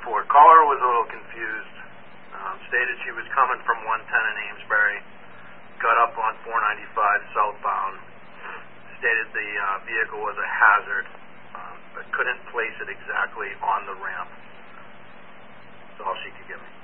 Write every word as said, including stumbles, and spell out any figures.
four. Caller was a little confused. Um, stated she was coming from one ten in Amesbury. Got up on four ninety-five southbound. Stated the uh, vehicle was a hazard, um, but couldn't place it exactly on the ramp. That's all she could give me.